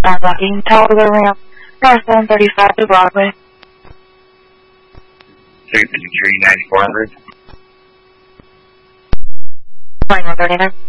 Blocking Tower Ramp, North 135 to Broadway. 253 9400. Line 139.